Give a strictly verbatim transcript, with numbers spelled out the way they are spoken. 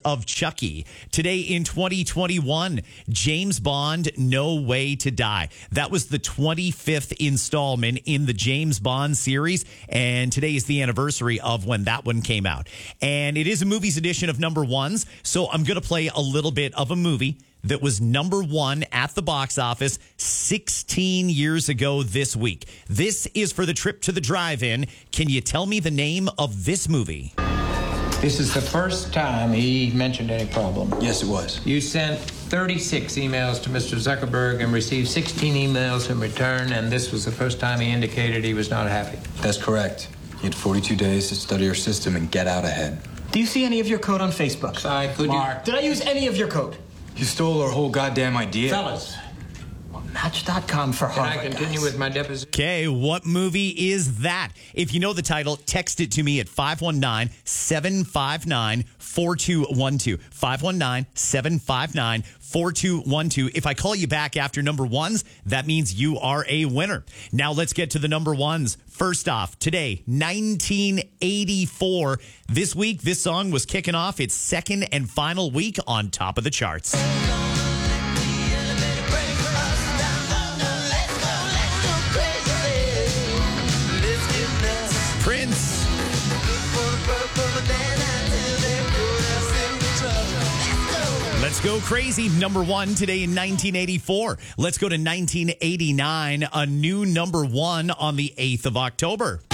of Chucky. Today in twenty twenty-one, James Bond, No Way to Die. That was the twenty-fifth installment in the James Bond series, and today is the anniversary of when that one came out. And it is a movies edition of number ones, so I'm going to play a little bit of a movie that was number one at the box office sixteen years ago this week. This is for the trip to the drive-in. Can you tell me the name of this movie? This is the first time he mentioned any problem. Yes, it was. You sent thirty-six emails to Mister Zuckerberg and received sixteen emails in return, and this was the first time he indicated he was not happy. That's correct. He had forty-two days to study your system and get out ahead. Do you see any of your code on Facebook? Sorry, could Mark, did I use any of your code? You stole our whole goddamn idea. Fellas, well, Match dot com for Can Harvard, I continue guys. with my deposition? Okay, what movie is that? If you know the title, text it to me at five one nine, seven five nine, four two one two. five one nine, seven five nine, four two one two. If I call you back after number ones, that means you are a winner. Now let's get to the number ones. First off, today, nineteen eighty-four. This week, this song was kicking off its second and final week on top of the charts. Prince. Let's go crazy. Number one today in nineteen eighty-four. Let's go to nineteen eighty-nine. A new number one on the eighth of October.